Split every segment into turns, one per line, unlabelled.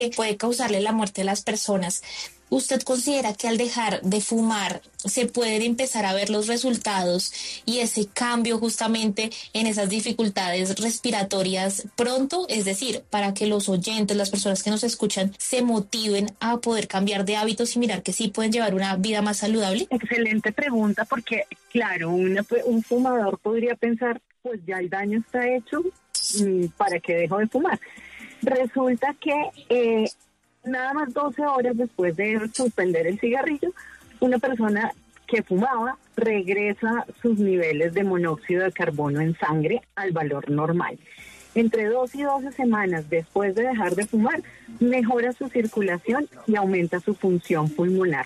puede causarle la muerte a las personas. ¿Usted considera que al dejar de fumar se pueden empezar a ver los resultados y ese cambio justamente en esas dificultades respiratorias pronto? Es decir, para que los oyentes, las personas que nos escuchan, se motiven a poder cambiar de hábitos y mirar que sí pueden llevar una vida más saludable.
Excelente pregunta, porque claro, un fumador podría pensar, pues ya el daño está hecho, ¿para qué dejo de fumar? Resulta que nada más 12 horas después de suspender el cigarrillo, una persona que fumaba regresa sus niveles de monóxido de carbono en sangre al valor normal. Entre 2 y 12 semanas después de dejar de fumar, mejora su circulación y aumenta su función pulmonar.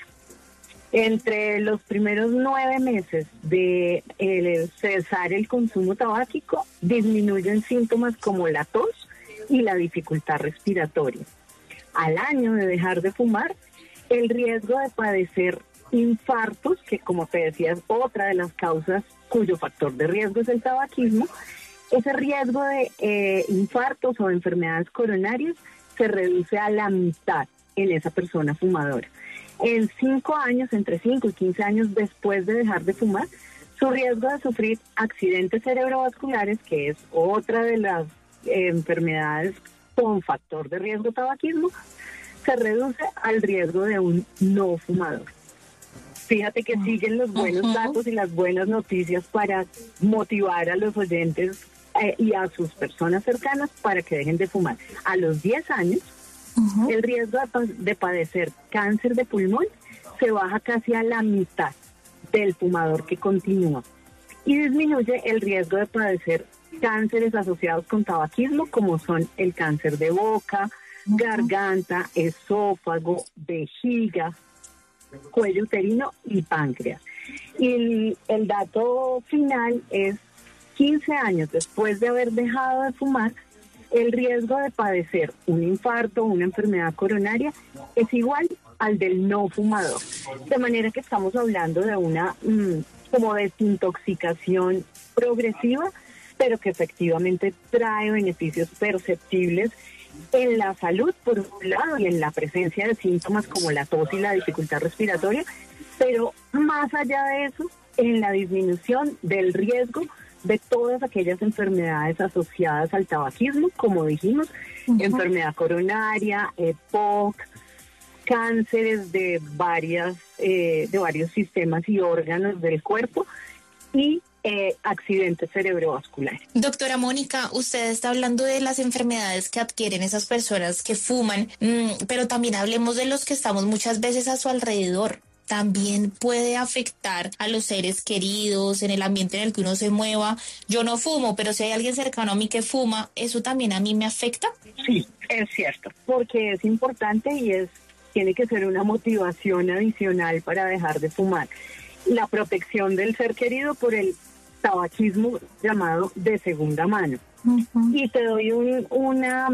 Entre los primeros 9 meses de cesar el consumo tabáquico, disminuyen síntomas como la tos y la dificultad respiratoria. Al año de dejar de fumar, el riesgo de padecer infartos, que como te decía es otra de las causas cuyo factor de riesgo es el tabaquismo, ese riesgo de infartos o enfermedades coronarias se reduce a la mitad en esa persona fumadora. En 5 años, entre 5 y 15 años después de dejar de fumar, su riesgo de sufrir accidentes cerebrovasculares, que es otra de las enfermedades con factor de riesgo tabaquismo, se reduce al riesgo de un no fumador. Fíjate que siguen los buenos datos y las buenas noticias para motivar a los oyentes y a sus personas cercanas para que dejen de fumar. A los 10 años, el riesgo de padecer cáncer de pulmón se baja casi a la mitad del fumador que continúa y disminuye el riesgo de padecer cánceres asociados con tabaquismo, como son el cáncer de boca, garganta, esófago, vejiga, cuello uterino y páncreas. Y el dato final es 15 años después de haber dejado de fumar, el riesgo de padecer un infarto o una enfermedad coronaria es igual al del no fumador. De manera que estamos hablando de una como desintoxicación progresiva, pero que efectivamente trae beneficios perceptibles en la salud, por un lado, y en la presencia de síntomas como la tos y la dificultad respiratoria, pero más allá de eso, en la disminución del riesgo de todas aquellas enfermedades asociadas al tabaquismo, como dijimos, enfermedad coronaria, EPOC, cánceres de varios sistemas y órganos del cuerpo y accidentes cerebrovasculares.
Doctora Mónica, usted está hablando de las enfermedades que adquieren esas personas que fuman, pero también hablemos de los que estamos muchas veces a su alrededor. También puede afectar a los seres queridos, en el ambiente en el que uno se mueva. Yo no fumo, pero si hay alguien cercano a mí que fuma, ¿eso también a mí me afecta?
Sí, es cierto, porque es importante y tiene que ser una motivación adicional para dejar de fumar. La protección del ser querido por el tabaquismo llamado de segunda mano. Y te doy una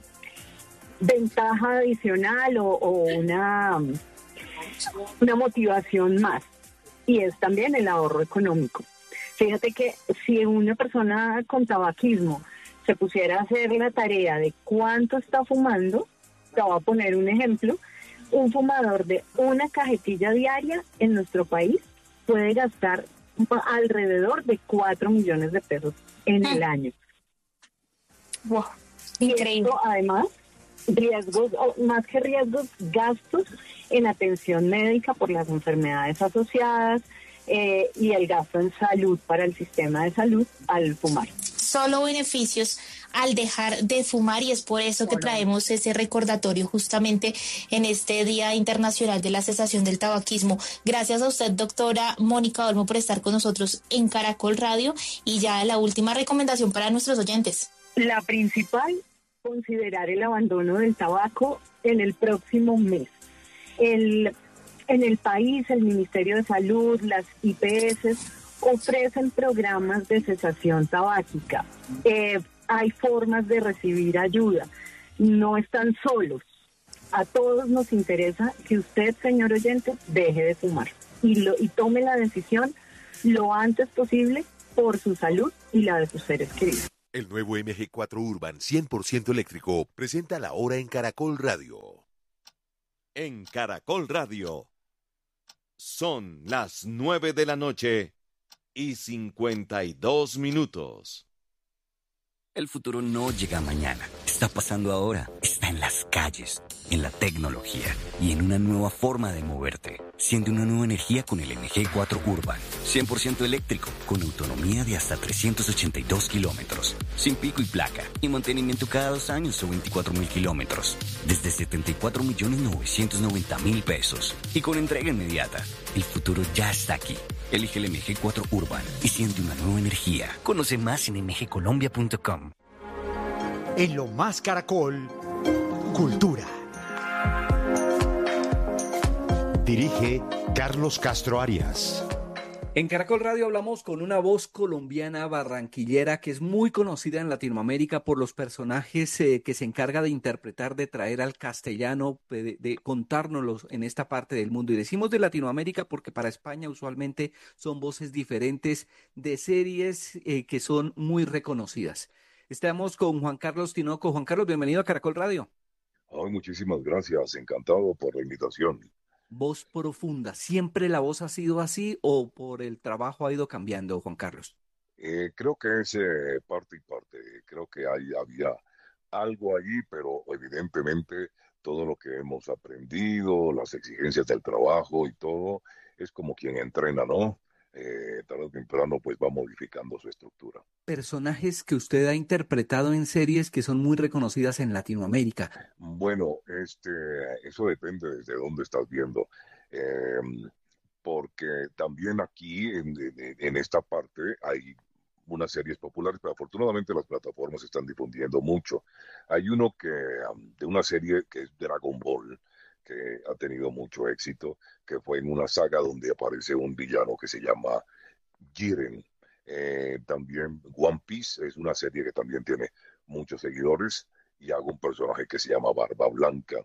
ventaja adicional o una motivación más, y es también el ahorro económico. Fíjate que si una persona con tabaquismo se pusiera a hacer la tarea de cuánto está fumando, te voy a poner un ejemplo: un fumador de una cajetilla diaria en nuestro país puede gastar alrededor de 4 millones de pesos en el año.
Wow, increíble.
Y esto, además, riesgos, o más que riesgos, gastos en atención médica por las enfermedades asociadas y el gasto en salud para el sistema de salud al fumar.
Solo beneficios al dejar de fumar, y es por eso que traemos ese recordatorio justamente en este Día Internacional de la Cesación del Tabaquismo. Gracias a usted, doctora Mónica Olmo, por estar con nosotros en Caracol Radio. Y ya la última recomendación para nuestros oyentes.
La principal, considerar el abandono del tabaco en el próximo mes. En el país, el Ministerio de Salud, las IPS ofrecen programas de cesación tabáquica. Hay formas de recibir ayuda. No están solos. A todos nos interesa que usted, señor oyente, deje de fumar y tome la decisión lo antes posible por su salud y la de sus seres queridos.
El nuevo MG4 Urban 100% eléctrico presenta la hora en Caracol Radio.
En Caracol Radio son las 9 de la noche y 52 minutos.
El futuro no llega mañana, está pasando ahora, está en las calles, en la tecnología y en una nueva forma de moverte. Siente una nueva energía con el MG4 Urban, 100% eléctrico, con autonomía de hasta 382 kilómetros, sin pico y placa, y mantenimiento cada 2 años o 24.000 kilómetros, desde 74.990.000 pesos, y con entrega inmediata. El futuro ya está aquí. Elige el MG4 Urban y siente una nueva energía. Conoce más en mgcolombia.com.
En Lo Más Caracol, Cultura. Dirige Carlos Castro Arias.
En Caracol Radio hablamos con una voz colombiana barranquillera que es muy conocida en Latinoamérica por los personajes que se encarga de interpretar, de traer al castellano, de contárnoslos en esta parte del mundo. Y decimos de Latinoamérica porque para España usualmente son voces diferentes de series que son muy reconocidas. Estamos con Juan Carlos Tinoco. Juan Carlos, bienvenido a Caracol Radio.
Ay, muchísimas gracias, encantado por la invitación.
Voz profunda, ¿siempre la voz ha sido así o por el trabajo ha ido cambiando, Juan Carlos?
Creo que es parte y parte. Creo que había algo allí, pero evidentemente todo lo que hemos aprendido, las exigencias del trabajo y todo, es como quien entrena, ¿no? Tarde o temprano pues va modificando su estructura.
Personajes que usted ha interpretado en series que son muy reconocidas en Latinoamérica.
Bueno, eso depende desde dónde estás viendo. Eh, Porque también aquí en esta parte hay unas series populares, pero afortunadamente las plataformas están difundiendo mucho. Hay uno de una serie que es Dragon Ball, que ha tenido mucho éxito, que fue en una saga donde aparece un villano que se llama Jiren. También One Piece es una serie que también tiene muchos seguidores y hago un personaje que se llama Barba Blanca,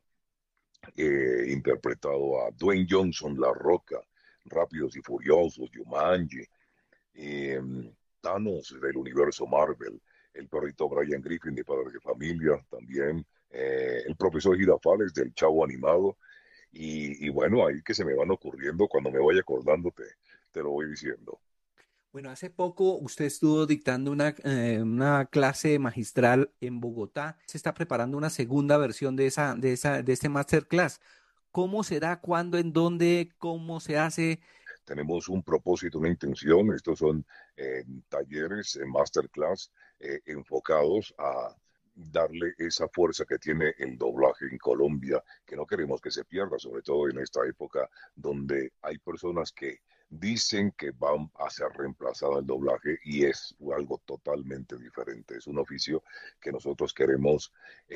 interpretado a Dwayne Johnson, La Roca, Rápidos y Furiosos, Jumanji, eh, Thanos del universo Marvel, el perrito Brian Griffin de Padres de Familia, también el profesor Girafales del Chavo Animado, y bueno, ahí que se me van ocurriendo, cuando me vaya acordando te lo voy diciendo.
Bueno, hace poco usted estuvo dictando una clase magistral en Bogotá. Se está preparando una segunda versión de este masterclass. ¿Cómo será? ¿Cuándo? ¿En dónde? ¿Cómo se hace?
Tenemos un propósito, una intención. Estos son talleres, masterclass, enfocados a darle esa fuerza que tiene el doblaje en Colombia, que no queremos que se pierda, sobre todo en esta época donde hay personas que dicen que van a ser reemplazado el doblaje y es algo totalmente diferente. Es un oficio que nosotros queremos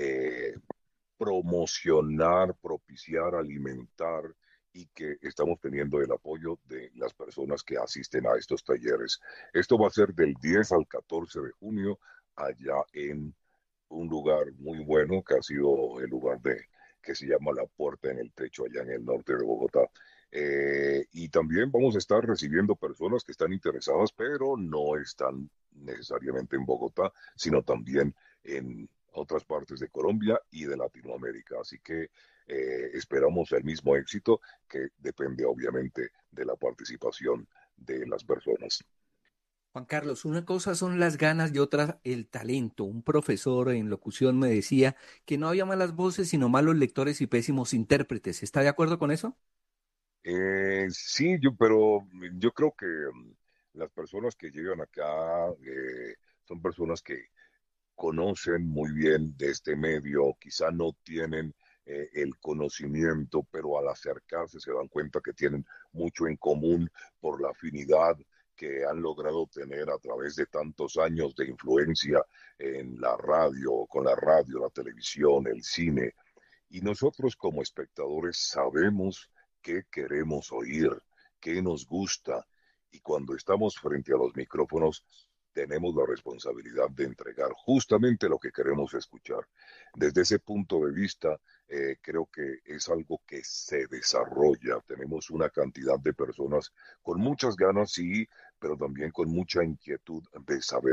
promocionar, propiciar, alimentar y que estamos teniendo el apoyo de las personas que asisten a estos talleres. Esto va a ser del 10 al 14 de junio allá en un lugar muy bueno que ha sido el lugar que se llama La Puerta en el Techo allá en el norte de Bogotá. Y también vamos a estar recibiendo personas que están interesadas, pero no están necesariamente en Bogotá, sino también en otras partes de Colombia y de Latinoamérica. Así que esperamos el mismo éxito, que depende obviamente de la participación de las personas.
Juan Carlos, una cosa son las ganas y otra el talento. Un profesor en locución me decía que no había malas voces, sino malos lectores y pésimos intérpretes. ¿Está de acuerdo con eso?
Sí, pero yo creo que las personas que llegan acá son personas que conocen muy bien de este medio, quizá no tienen el conocimiento, pero al acercarse se dan cuenta que tienen mucho en común por la afinidad que han logrado tener a través de tantos años de influencia en la radio, con la radio, la televisión, el cine. Y nosotros como espectadores sabemos qué queremos oír, qué nos gusta. Y cuando estamos frente a los micrófonos, tenemos la responsabilidad de entregar justamente lo que queremos escuchar. Desde ese punto de vista, creo que es algo que se desarrolla. Tenemos una cantidad de personas con muchas ganas, sí, pero también con mucha inquietud de saber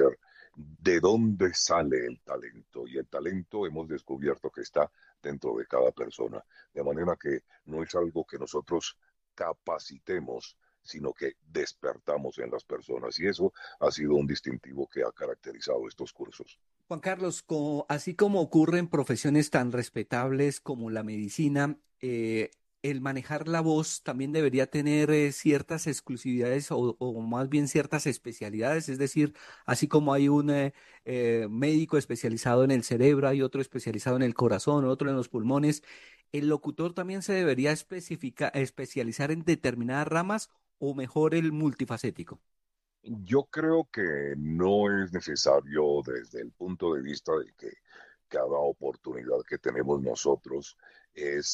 de dónde sale el talento. Y el talento hemos descubierto que está dentro de cada persona. De manera que no es algo que nosotros capacitemos, sino que despertamos en las personas. Y eso ha sido un distintivo que ha caracterizado estos cursos.
Juan Carlos, así como ocurre en profesiones tan respetables como la medicina, el manejar la voz también debería tener ciertas exclusividades o más bien ciertas especialidades, es decir, así como hay un médico especializado en el cerebro, hay otro especializado en el corazón, otro en los pulmones, ¿el locutor también se debería especializar en determinadas ramas o mejor el multifacético?
Yo creo que no es necesario desde el punto de vista de que cada oportunidad que tenemos nosotros es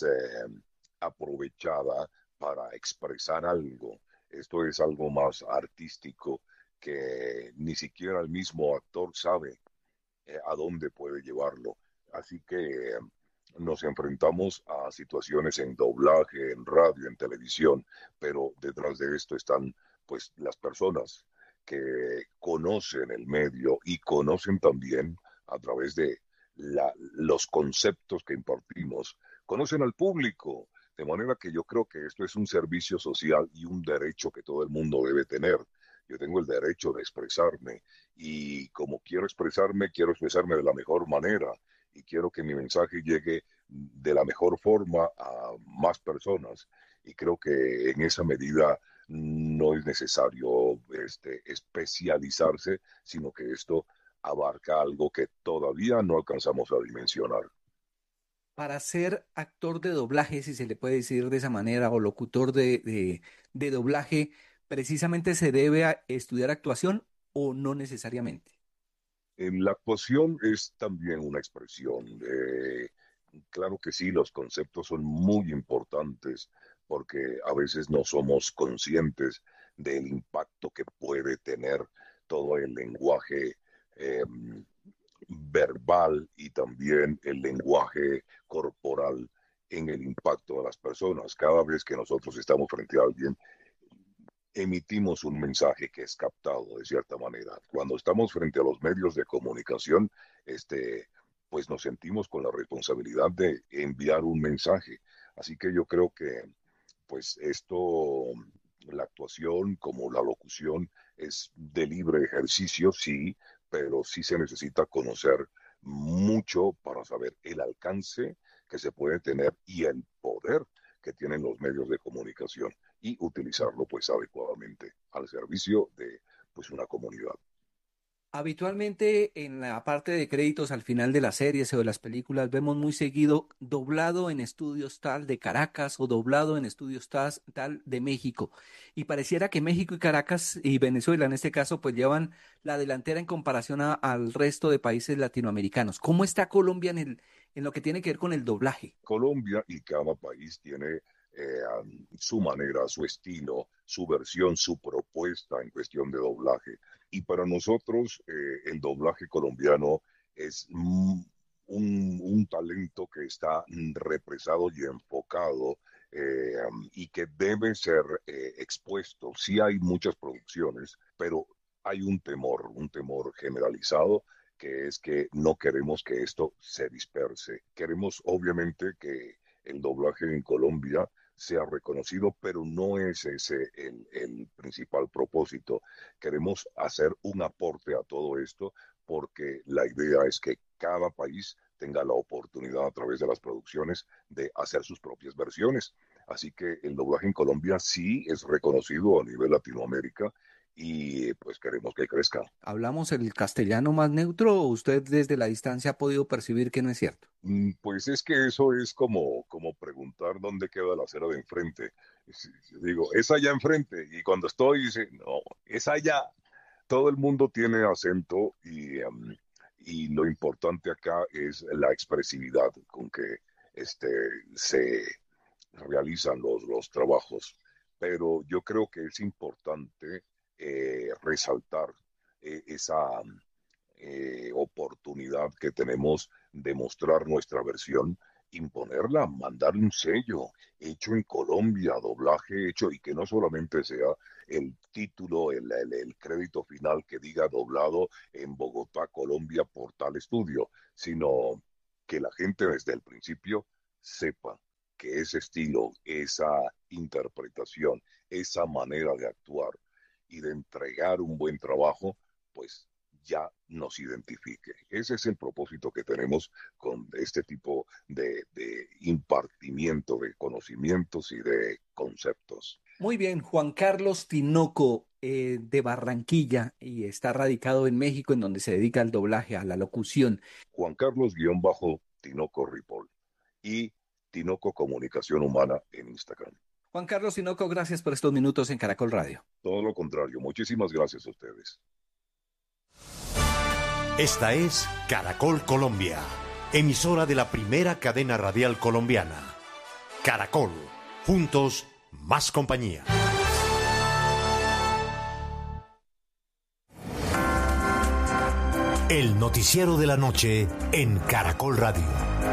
aprovechada para expresar algo. Esto es algo más artístico que ni siquiera el mismo actor sabe a dónde puede llevarlo. Así que nos enfrentamos a situaciones en doblaje, en radio, en televisión, pero detrás de esto están pues las personas que conocen el medio y conocen también a través de los conceptos que impartimos, conocen al público, de manera que yo creo que esto es un servicio social y un derecho que todo el mundo debe tener. Yo tengo el derecho de expresarme y como quiero expresarme de la mejor manera y quiero que mi mensaje llegue de la mejor forma a más personas. Y creo que en esa medida no es necesario especializarse, sino que esto abarca algo que todavía no alcanzamos a dimensionar.
Para ser actor de doblaje, si se le puede decir de esa manera, o locutor de doblaje, ¿precisamente se debe estudiar actuación o no necesariamente?
En la actuación es también una expresión. Claro que sí, los conceptos son muy importantes porque a veces no somos conscientes del impacto que puede tener todo el lenguaje eh, verbal y también el lenguaje corporal en el impacto de las personas. Cada vez que nosotros estamos frente a alguien, emitimos un mensaje que es captado de cierta manera. Cuando estamos frente a los medios de comunicación, pues nos sentimos con la responsabilidad de enviar un mensaje. Así que yo creo que pues esto, la actuación como la locución es de libre ejercicio, sí, pero sí se necesita conocer mucho para saber el alcance que se puede tener y el poder que tienen los medios de comunicación y utilizarlo pues adecuadamente al servicio de pues una comunidad.
Habitualmente en la parte de créditos al final de las series o de las películas vemos muy seguido doblado en estudios tal de Caracas o doblado en estudios tal de México. Y pareciera que México y Caracas y Venezuela en este caso pues llevan la delantera en comparación al resto de países latinoamericanos. ¿Cómo está Colombia en lo que tiene que ver con el doblaje?
Colombia y cada país tiene su manera, su estilo, su versión, su propuesta en cuestión de doblaje. Y para nosotros el doblaje colombiano es un talento que está represado y enfocado y que debe ser expuesto. Sí hay muchas producciones, pero hay un temor generalizado que es que no queremos que esto se disperse. Queremos obviamente que el doblaje en Colombia sea reconocido, pero no es ese el principal propósito. Queremos hacer un aporte a todo esto porque la idea es que cada país tenga la oportunidad a través de las producciones de hacer sus propias versiones. Así que el doblaje en Colombia sí es reconocido a nivel Latinoamérica y pues queremos que crezca.
¿Hablamos el castellano más neutro o usted desde la distancia ha podido percibir que no es cierto?
Pues es que eso es como preguntar dónde queda la acera de enfrente. Digo, es allá enfrente. Y cuando estoy, dice, no, es allá. Todo el mundo tiene acento y lo importante acá es la expresividad con que se realizan los trabajos. Pero yo creo que es importante resaltar esa oportunidad que tenemos de mostrar nuestra versión imponerla, mandarle un sello hecho en Colombia, doblaje hecho, y que no solamente sea el título, el crédito final que diga doblado en Bogotá, Colombia, por tal estudio, sino que la gente desde el principio sepa que ese estilo, esa interpretación, esa manera de actuar y de entregar un buen trabajo, pues ya nos identifique. Ese es el propósito que tenemos con este tipo de impartimiento de conocimientos y de conceptos.
Muy bien, Juan Carlos Tinoco, de Barranquilla, y está radicado en México, en donde se dedica al doblaje, a la locución.
Juan Carlos-Tinoco Ripoll y Tinoco Comunicación Humana en Instagram.
Juan Carlos Tinoco, gracias por estos minutos en Caracol Radio.
Todo lo contrario, muchísimas gracias a ustedes.
Esta es Caracol Colombia, emisora de la primera cadena radial colombiana. Caracol, juntos, más compañía. El noticiero de la noche en Caracol Radio.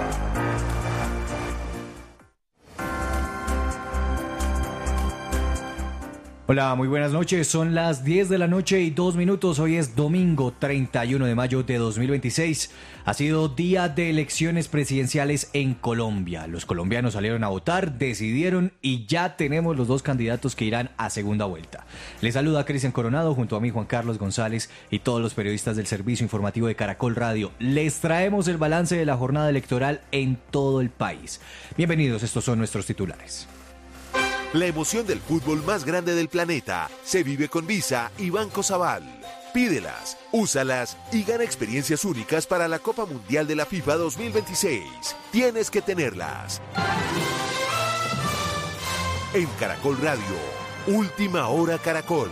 Hola, muy buenas noches. Son las 10 de la noche y 2 minutos. Hoy es domingo 31 de mayo de 2026. Ha sido día de elecciones presidenciales en Colombia. Los colombianos salieron a votar, decidieron y ya tenemos los dos candidatos que irán a segunda vuelta. Les saluda Cristian Coronado junto a mí Juan Carlos González y todos los periodistas del servicio informativo de Caracol Radio. Les traemos el balance de la jornada electoral en todo el país. Bienvenidos, estos son nuestros titulares.
La emoción del fútbol más grande del planeta se vive con Visa y Banco Sabal. Pídelas, úsalas y gana experiencias únicas para la Copa Mundial de la FIFA 2026. Tienes que tenerlas. En Caracol Radio, Última Hora Caracol.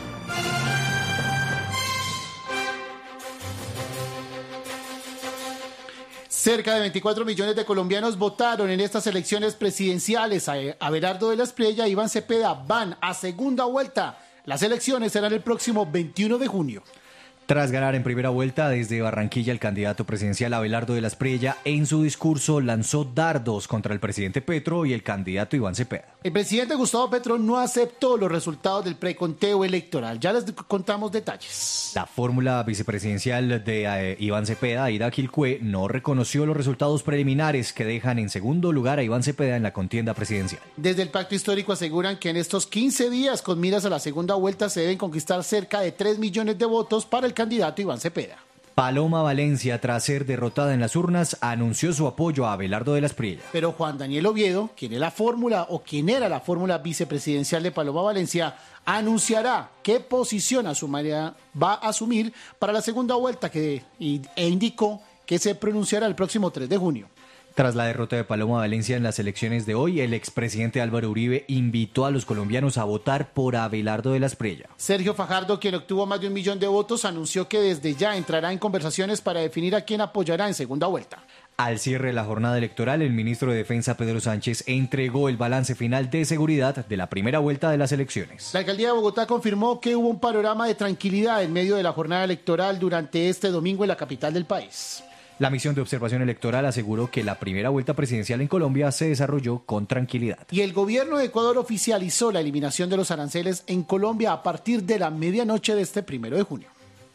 Cerca de 24 millones de colombianos votaron en estas elecciones presidenciales. Abelardo de la Espriella y Iván Cepeda van a segunda vuelta. Las elecciones serán el próximo 21 de junio.
Tras ganar en primera vuelta desde Barranquilla, el candidato presidencial Abelardo de la Espriella en su discurso lanzó dardos contra el presidente Petro y el candidato Iván Cepeda.
El presidente Gustavo Petro no aceptó los resultados del preconteo electoral. Ya les contamos detalles.
La fórmula vicepresidencial de Iván Cepeda, Ida Quilcue, no reconoció los resultados preliminares que dejan en segundo lugar a Iván Cepeda en la contienda presidencial.
Desde el Pacto Histórico aseguran que en estos 15 días con miras a la segunda vuelta se deben conquistar cerca de 3 millones de votos para el candidato Iván Cepeda.
Paloma Valencia, tras ser derrotada en las urnas, anunció su apoyo a Abelardo de la Espriella.
Pero Juan Daniel Oviedo, quien era la fórmula vicepresidencial de Paloma Valencia, anunciará qué posición va a asumir para la segunda vuelta e indicó que se pronunciará el próximo 3 de junio.
Tras la derrota de Paloma Valencia en las elecciones de hoy, el expresidente Álvaro Uribe invitó a los colombianos a votar por Abelardo de la Espriella.
Sergio Fajardo, quien obtuvo más de 1 millón de votos, anunció que desde ya entrará en conversaciones para definir a quién apoyará en segunda vuelta.
Al cierre de la jornada electoral, el ministro de Defensa, Pedro Sánchez, entregó el balance final de seguridad de la primera vuelta de las elecciones.
La alcaldía de Bogotá confirmó que hubo un panorama de tranquilidad en medio de la jornada electoral durante este domingo en la capital del país.
La misión de observación electoral aseguró que la primera vuelta presidencial en Colombia se desarrolló con tranquilidad.
Y el gobierno de Ecuador oficializó la eliminación de los aranceles en Colombia a partir de la medianoche de este 1 de junio.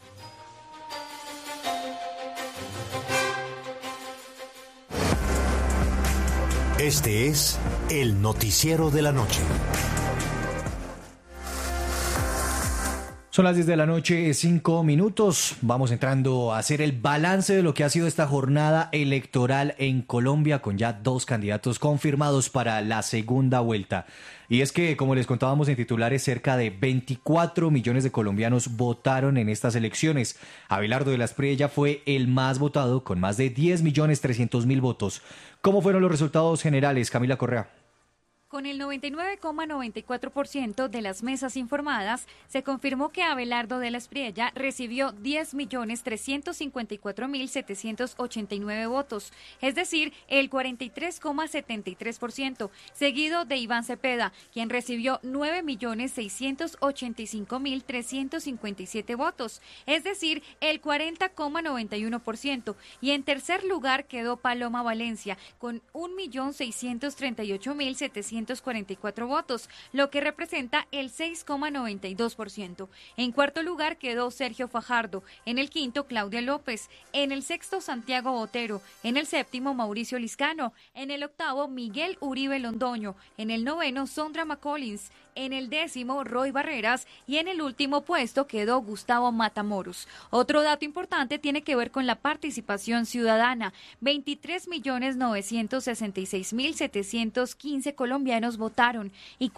Este es el noticiero de la noche.
Son las 10 de la noche, 5 minutos. Vamos entrando a hacer el balance de lo que ha sido esta jornada electoral en Colombia, con ya 2 candidatos confirmados para la segunda vuelta. Y es que, como les contábamos en titulares, cerca de 24 millones de colombianos votaron en estas elecciones. Abelardo de la Espriella fue el más votado, con más de 10.300.000 votos. ¿Cómo fueron los resultados generales, Camila Correa?
Con el 99,94% de las mesas informadas, se confirmó que Abelardo de la Espriella recibió 10.354.789 votos, es decir, el 43,73%, seguido de Iván Cepeda, quien recibió 9.685.357 votos, es decir, el 40,91%, y en tercer lugar quedó Paloma Valencia, con 1.638.744 votos, lo que representa el 6,92%. En cuarto lugar quedó Sergio Fajardo, en el quinto Claudia López, en el sexto Santiago Botero, en el séptimo Mauricio Liscano, en el octavo Miguel Uribe Londoño, en el noveno Sondra McCollins, en el décimo Roy Barreras y en el último puesto quedó Gustavo Matamoros. Otro dato importante tiene que ver con la participación ciudadana. 23.966.715 colombianos votaron y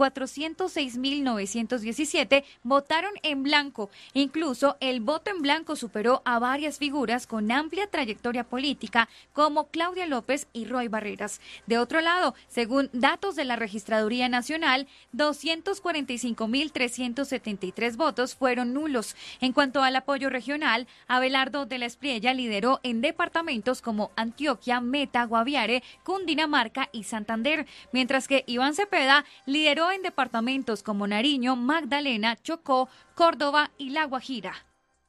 406.917 votaron en blanco. Incluso el voto en blanco superó a varias figuras con amplia trayectoria política como Claudia López y Roy Barreras. De otro lado, según datos de la Registraduría Nacional, 245.373 votos fueron nulos. En cuanto al apoyo regional, Abelardo de la Espriella lideró en departamentos como Antioquia, Meta, Guaviare, Cundinamarca y Santander, mientras que Iván Cepeda lideró en departamentos como Nariño, Magdalena, Chocó, Córdoba y La Guajira.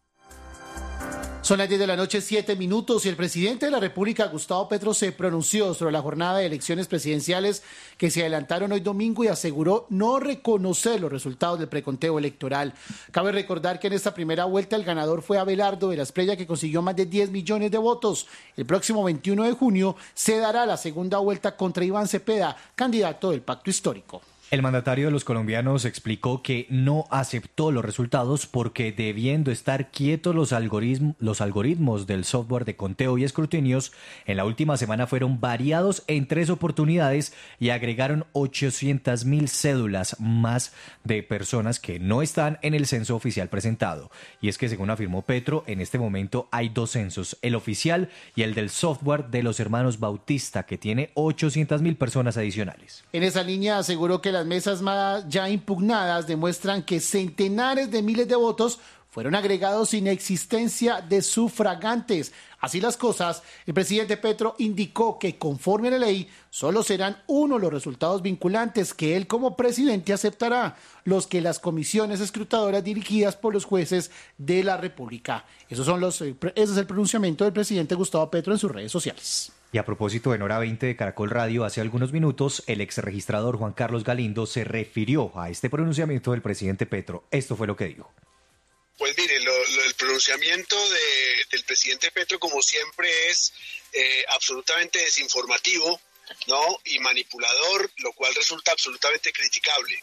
Son las 10 de la noche, 7 minutos, y el presidente de la República, Gustavo Petro, se pronunció sobre la jornada de elecciones presidenciales que se adelantaron hoy domingo y aseguró no reconocer los resultados del preconteo electoral. Cabe recordar que en esta primera vuelta el ganador fue Abelardo de la Espriella, que consiguió más de 10 millones de votos. El próximo 21 de junio se dará la segunda vuelta contra Iván Cepeda, candidato del Pacto Histórico.
El mandatario de los colombianos explicó que no aceptó los resultados porque, debiendo estar quietos los algoritmos del software de conteo y escrutinios, en la última semana fueron variados en 3 oportunidades y agregaron 800.000 cédulas más de personas que no están en el censo oficial presentado. Y es que, según afirmó Petro, en este momento hay 2 censos, el oficial y el del software de los hermanos Bautista, que tiene 800.000 personas adicionales.
En esa línea aseguró que las mesas más ya impugnadas demuestran que centenares de miles de votos fueron agregados sin existencia de sufragantes. Así las cosas, el presidente Petro indicó que, conforme a la ley, solo serán uno los resultados vinculantes que él como presidente aceptará, los que las comisiones escrutadoras dirigidas por los jueces de la República. Ese es el pronunciamiento del presidente Gustavo Petro en sus redes sociales.
Y a propósito, en Hora 20 de Caracol Radio, hace algunos minutos, el exregistrador Juan Carlos Galindo se refirió a este pronunciamiento del presidente Petro. Esto fue lo que dijo.
Pues mire, el pronunciamiento del presidente Petro, como siempre, es absolutamente desinformativo, ¿no? Y manipulador, lo cual resulta absolutamente criticable.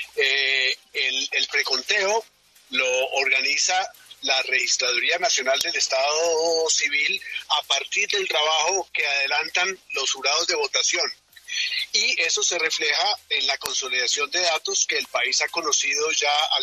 El preconteo lo organiza la Registraduría Nacional del Estado Civil a partir del trabajo que adelantan los jurados de votación. Y eso se refleja en la consolidación de datos que el país ha conocido ya al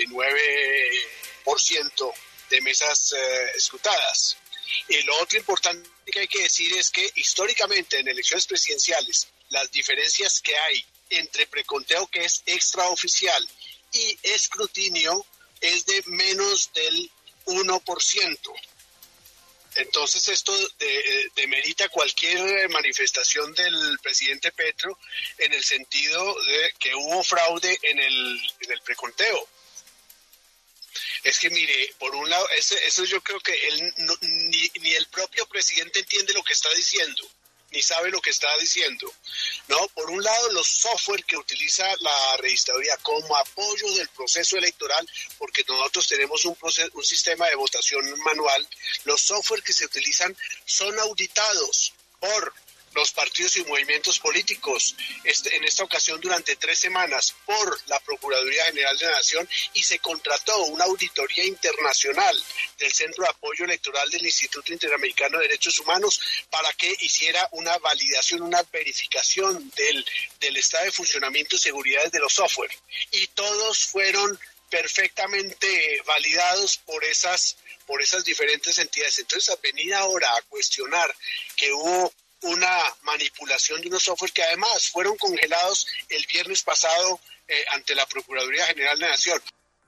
99% de mesas escrutadas. Y lo otro importante que hay que decir es que históricamente en elecciones presidenciales las diferencias que hay entre preconteo, que es extraoficial, y escrutinio es de menos del 1%. Entonces esto demerita cualquier manifestación del presidente Petro en el sentido de que hubo fraude en el preconteo. Es que mire, por un lado, eso yo creo que él ni el propio presidente entiende lo que está diciendo, ni sabe lo que está diciendo, ¿no? Por un lado, los software que utiliza la registraduría como apoyo del proceso electoral, porque nosotros tenemos un sistema de votación manual, los software que se utilizan son auditados por los partidos y movimientos políticos, en esta ocasión durante 3 semanas, por la Procuraduría General de la Nación, y se contrató una auditoría internacional del Centro de Apoyo Electoral del Instituto Interamericano de Derechos Humanos para que hiciera una validación, una verificación del estado de funcionamiento y seguridad de los software. Y todos fueron perfectamente validados por esas diferentes entidades. Entonces, a venir ahora a cuestionar que hubo una manipulación de unos software que además fueron congelados el viernes pasado ante la Procuraduría General de la Nación.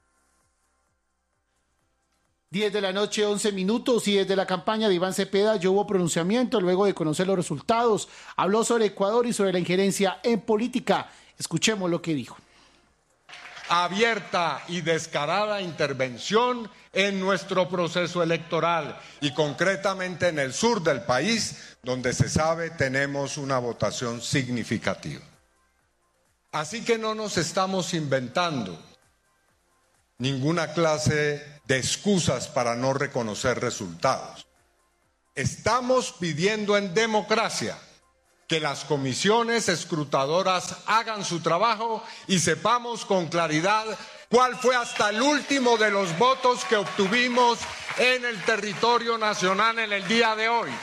10 de la noche, 11 minutos, y desde la campaña de Iván Cepeda ya hubo pronunciamiento luego de conocer los resultados. Habló sobre Ecuador y sobre la injerencia en política. Escuchemos lo que dijo.
Abierta y descarada intervención en nuestro proceso electoral y concretamente en el sur del país, donde se sabe tenemos una votación significativa. Así que no nos estamos inventando ninguna clase de excusas para no reconocer resultados. Estamos pidiendo en democracia que las comisiones escrutadoras hagan su trabajo y sepamos con claridad cuál fue hasta el último de los votos que obtuvimos en el territorio nacional en el día de hoy.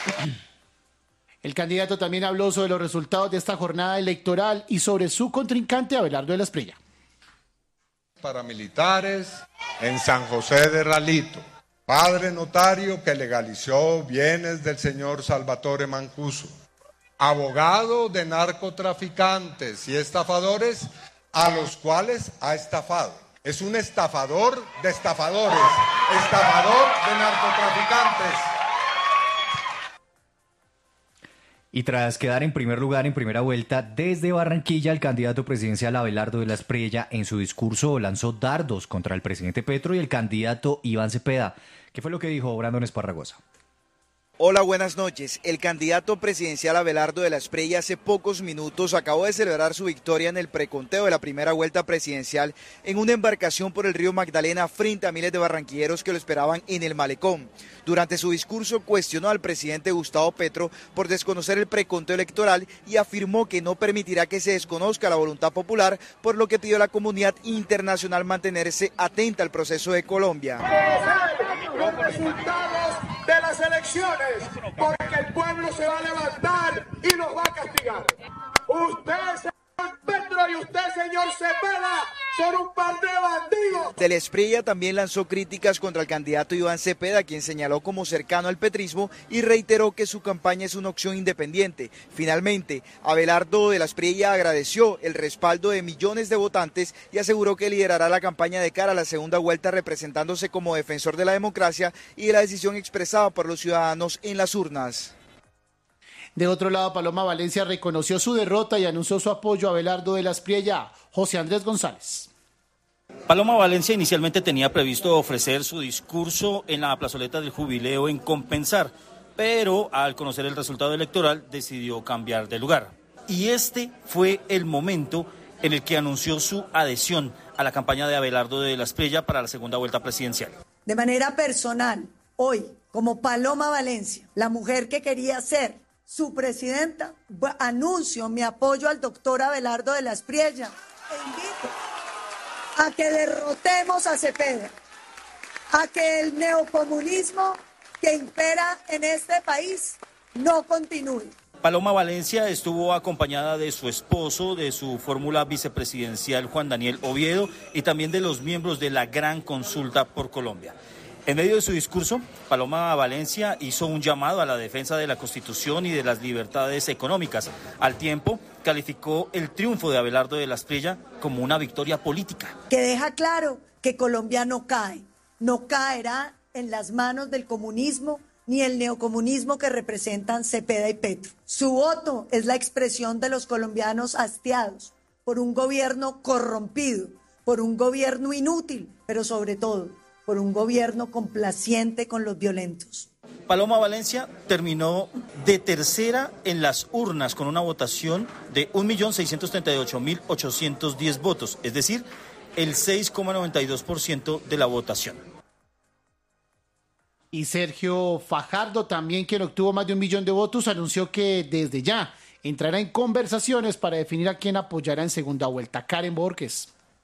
El candidato también habló sobre los resultados de esta jornada electoral y sobre su contrincante Abelardo de la Espriella.
Paramilitares en San José de Ralito, padre notario que legalizó bienes del señor Salvatore Mancuso, abogado de narcotraficantes y estafadores a los cuales ha estafado. Es un estafador de estafadores, estafador de narcotraficantes.
Y tras quedar en primer lugar en primera vuelta, desde Barranquilla, el candidato presidencial Abelardo de la Espriella en su discurso lanzó dardos contra el presidente Petro y el candidato Iván Cepeda. ¿Qué fue lo que dijo Brandon Esparragosa?
Hola, buenas noches. El candidato presidencial Abelardo de la Espriella hace pocos minutos acabó de celebrar su victoria en el preconteo de la primera vuelta presidencial en una embarcación por el río Magdalena frente a miles de barranquilleros que lo esperaban en el malecón. Durante su discurso cuestionó al presidente Gustavo Petro por desconocer el preconteo electoral y afirmó que no permitirá que se desconozca la voluntad popular, por lo que pidió a la comunidad internacional mantenerse atenta al proceso de Colombia.
Los resultados de las elecciones, porque el pueblo se va a levantar y nos va a castigar. Usted, señor Petro, y usted, señor Cepeda, son un par de bandidos.
De la Espriella también lanzó críticas contra el candidato Iván Cepeda, quien señaló como cercano al petrismo y reiteró que su campaña es una opción independiente. Finalmente, Abelardo de la Espriella agradeció el respaldo de millones de votantes y aseguró que liderará la campaña de cara a la segunda vuelta, representándose como defensor de la democracia y de la decisión expresada por los ciudadanos en las urnas.
De otro lado, Paloma Valencia reconoció su derrota y anunció su apoyo a Abelardo de la Espriella. José Andrés González.
Paloma Valencia inicialmente tenía previsto ofrecer su discurso en la plazoleta del Jubileo en Compensar, pero al conocer el resultado electoral decidió cambiar de lugar. Y este fue el momento en el que anunció su adhesión a la campaña de Abelardo de la Espriella para la segunda vuelta presidencial.
De manera personal, hoy, como Paloma Valencia, la mujer que quería ser su presidenta, anuncio mi apoyo al doctor Abelardo de la Espriella e invito a que derrotemos a Cepeda, a que el neocomunismo que impera en este país no continúe.
Paloma Valencia estuvo acompañada de su esposo, de su fórmula vicepresidencial Juan Daniel Oviedo y también de los miembros de la Gran Consulta por Colombia. En medio de su discurso, Paloma Valencia hizo un llamado a la defensa de la Constitución y de las libertades económicas. Al tiempo, calificó el triunfo de Abelardo de la Espriella como una victoria política.
Que deja claro que Colombia no cae, no caerá en las manos del comunismo ni el neocomunismo que representan Cepeda y Petro. Su voto es la expresión de los colombianos hastiados por un gobierno corrompido, por un gobierno inútil, pero sobre todo por un gobierno complaciente con los violentos.
Paloma Valencia terminó de tercera en las urnas con una votación de 1.638.810 votos, es decir, el 6,92% de la votación.
Y Sergio Fajardo, también quien obtuvo más de 1 millón de votos, anunció que desde ya entrará en conversaciones para definir a quién apoyará en segunda vuelta. Karen Borges.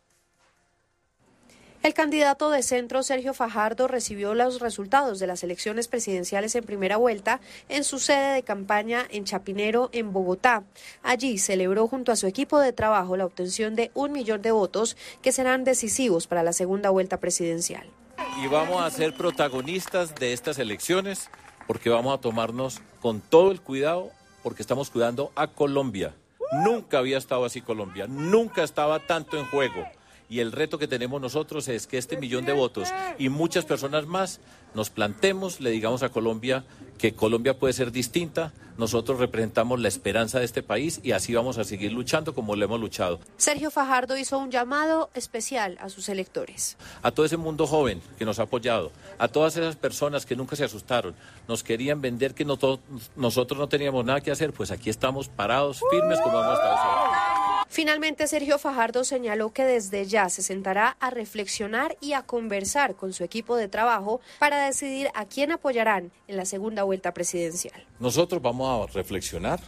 El candidato de centro, Sergio Fajardo, recibió los resultados de las elecciones presidenciales en primera vuelta en su sede de campaña en Chapinero, en Bogotá. Allí celebró junto a su equipo de trabajo la obtención de 1 millón de votos que serán decisivos para la segunda vuelta presidencial.
Y vamos a ser protagonistas de estas elecciones porque vamos a tomarnos con todo el cuidado, porque estamos cuidando a Colombia. Nunca había estado así Colombia, nunca estaba tanto en juego. Y el reto que tenemos nosotros es que este 1 millón de votos y muchas personas más nos plantemos, le digamos a Colombia que Colombia puede ser distinta. Nosotros representamos la esperanza de este país y así vamos a seguir luchando como lo hemos luchado.
Sergio Fajardo hizo un llamado especial a sus electores.
A todo ese mundo joven que nos ha apoyado, a todas esas personas que nunca se asustaron, nos querían vender que nosotros no teníamos nada que hacer, pues aquí estamos parados, firmes como hemos estado siempre.
Finalmente, Sergio Fajardo señaló que desde ya se sentará a reflexionar y a conversar con su equipo de trabajo para decidir a quién apoyarán en la segunda vuelta presidencial.
Nosotros vamos a reflexionar.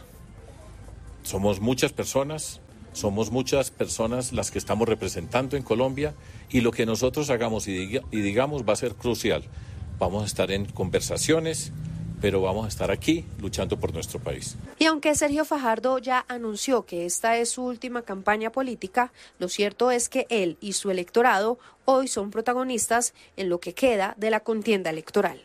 Somos muchas personas las que estamos representando en Colombia y lo que nosotros hagamos y digamos va a ser crucial. Vamos a estar en conversaciones, pero vamos a estar aquí luchando por nuestro país.
Y aunque Sergio Fajardo ya anunció que esta es su última campaña política, lo cierto es que él y su electorado hoy son protagonistas en lo que queda de la contienda electoral.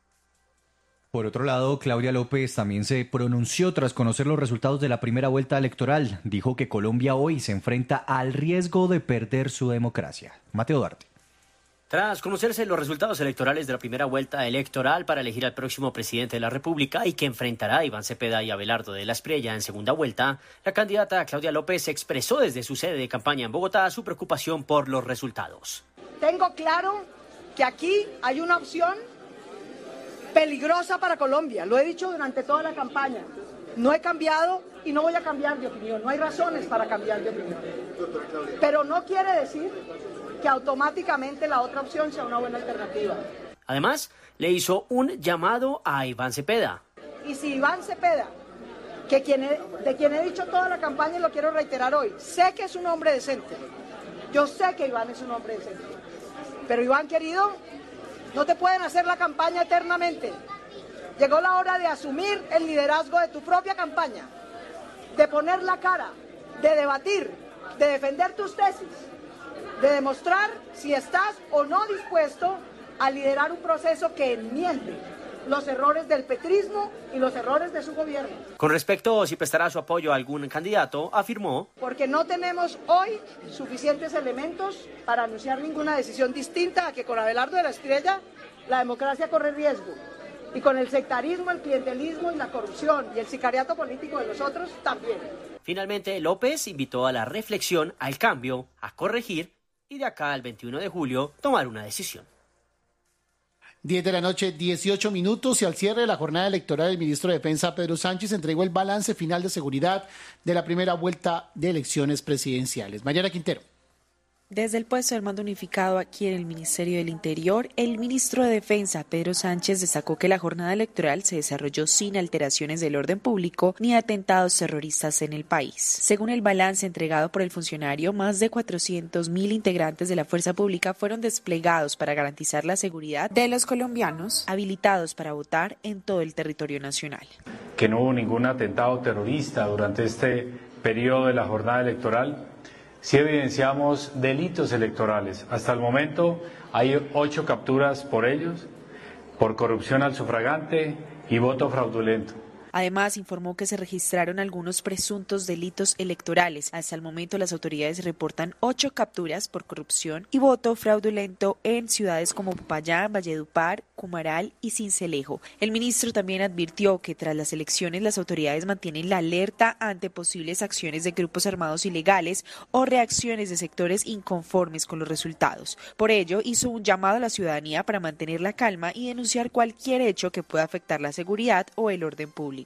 Por otro lado, Claudia López también se pronunció tras conocer los resultados de la primera vuelta electoral. Dijo que Colombia hoy se enfrenta al riesgo de perder su democracia. Mateo Duarte.
Tras conocerse los resultados electorales de la primera vuelta electoral para elegir al próximo presidente de la República y que enfrentará a Iván Cepeda y Abelardo de la Espriella en segunda vuelta, la candidata Claudia López expresó desde su sede de campaña en Bogotá su preocupación por los resultados.
Tengo claro que aquí hay una opción peligrosa para Colombia, lo he dicho durante toda la campaña. No he cambiado y no voy a cambiar de opinión, no hay razones para cambiar de opinión. Pero no quiere decir que automáticamente la otra opción sea una buena alternativa.
Además, le hizo un llamado a Iván Cepeda.
Y si Iván Cepeda, de quien he dicho toda la campaña y lo quiero reiterar hoy, sé que es un hombre decente, yo sé que Iván es un hombre decente, pero Iván querido, no te pueden hacer la campaña eternamente. Llegó la hora de asumir el liderazgo de tu propia campaña, de poner la cara, de debatir, de defender tus tesis, de demostrar si estás o no dispuesto a liderar un proceso que enmiende los errores del petrismo y los errores de su gobierno.
Con respecto a si prestará su apoyo a algún candidato, afirmó:
porque no tenemos hoy suficientes elementos para anunciar ninguna decisión distinta a que con Abelardo de la Espriella la democracia corre riesgo y con el sectarismo, el clientelismo y la corrupción y el sicariato político de los otros también.
Finalmente, López invitó a la reflexión, al cambio, a corregir y de acá al 21 de julio tomar una decisión.
10 de la noche, 18 minutos, y al cierre de la jornada electoral, el ministro de Defensa, Pedro Sánchez, entregó el balance final de seguridad de la primera vuelta de elecciones presidenciales. Mariana Quintero.
Desde el puesto del mando unificado aquí en el Ministerio del Interior, el ministro de Defensa, Pedro Sánchez, destacó que la jornada electoral se desarrolló sin alteraciones del orden público ni atentados terroristas en el país. Según el balance entregado por el funcionario, más de 400.000 integrantes de la fuerza pública fueron desplegados para garantizar la seguridad de los colombianos habilitados para votar en todo el territorio nacional.
Que no hubo ningún atentado terrorista durante este periodo de la jornada electoral. Sí evidenciamos delitos electorales. Hasta el momento hay 8 capturas por ellos, por corrupción al sufragante y voto fraudulento.
Además, informó que se registraron algunos presuntos delitos electorales. Hasta el momento, las autoridades reportan 8 capturas por corrupción y voto fraudulento en ciudades como Popayán, Valledupar, Cumaral y Sincelejo. El ministro también advirtió que tras las elecciones las autoridades mantienen la alerta ante posibles acciones de grupos armados ilegales o reacciones de sectores inconformes con los resultados. Por ello, hizo un llamado a la ciudadanía para mantener la calma y denunciar cualquier hecho que pueda afectar la seguridad o el orden público.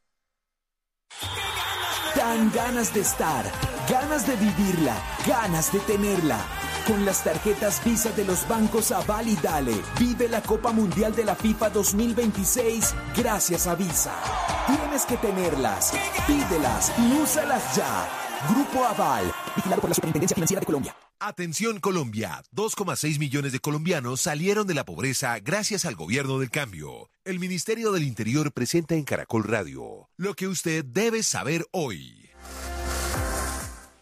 Dan ganas de estar, ganas de vivirla, ganas de tenerla. Con las tarjetas Visa de los bancos Aval y Dale, vive la Copa Mundial de la FIFA 2026 gracias a Visa. Tienes que tenerlas, pídelas y úsalas ya. Grupo Aval, vigilado por la Superintendencia Financiera de Colombia.
Atención Colombia, 2,6 millones de colombianos salieron de la pobreza gracias al gobierno del cambio. El Ministerio del Interior presenta en Caracol Radio lo que usted debe saber hoy.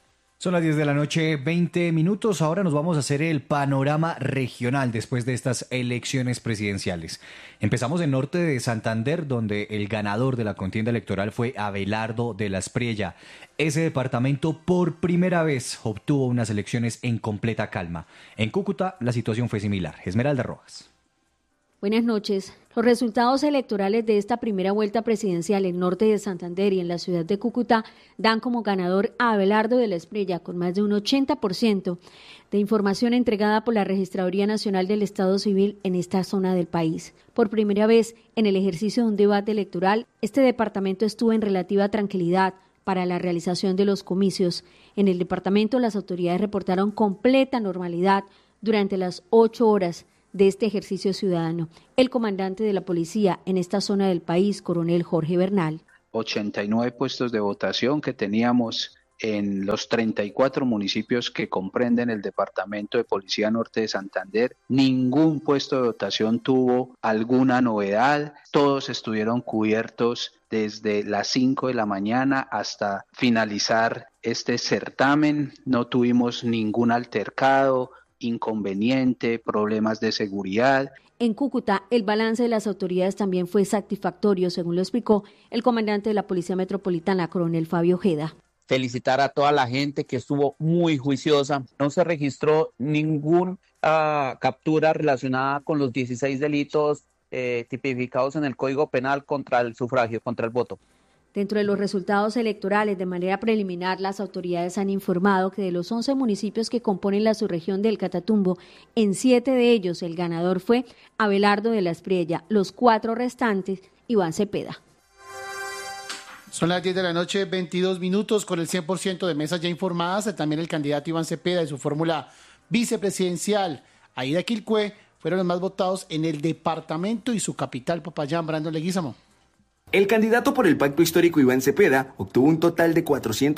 Son las 10 de la noche, 20 minutos. Ahora nos vamos a hacer el panorama regional después de estas elecciones presidenciales. Empezamos en norte de Santander, donde el ganador de la contienda electoral fue Abelardo de la Espriella. Ese departamento por primera vez obtuvo unas elecciones en completa calma. En Cúcuta la situación fue similar. Esmeralda Rojas.
Buenas noches. Los resultados electorales de esta primera vuelta presidencial en norte de Santander y en la ciudad de Cúcuta dan como ganador a Abelardo de la Espriella con más de un 80% de información entregada por la Registraduría Nacional del Estado Civil en esta zona del país. Por primera vez en el ejercicio de un debate electoral, este departamento estuvo en relativa tranquilidad para la realización de los comicios. En el departamento las autoridades reportaron completa normalidad durante las 8 horas de este ejercicio ciudadano. El comandante de la policía en esta zona del país, coronel Jorge Bernal.
89 puestos de votación que teníamos en los 34 municipios que comprenden el departamento de Policía Norte de Santander. Ningún puesto de votación tuvo alguna novedad. Todos estuvieron cubiertos desde las 5 de la mañana hasta finalizar este certamen. No tuvimos ningún altercado, inconveniente, problemas de seguridad.
En Cúcuta, el balance de las autoridades también fue satisfactorio, según lo explicó el comandante de la Policía Metropolitana, coronel Fabio Ojeda.
Felicitar a toda la gente que estuvo muy juiciosa. No se registró ninguna captura relacionada con los 16 delitos tipificados en el Código Penal contra el sufragio, contra el voto.
Dentro de los resultados electorales, de manera preliminar, las autoridades han informado que de los 11 municipios que componen la subregión del Catatumbo, en 7 de ellos el ganador fue Abelardo de la Espriella, los 4 restantes, Iván Cepeda.
Son las 10 de la noche, 22 minutos, con el 100% de mesas ya informadas. También el candidato Iván Cepeda y su fórmula vicepresidencial, Aida Quilcue, fueron los más votados en el departamento y su capital, Popayán. Brandon Leguízamo.
El candidato por el Pacto Histórico Iván Cepeda obtuvo un total de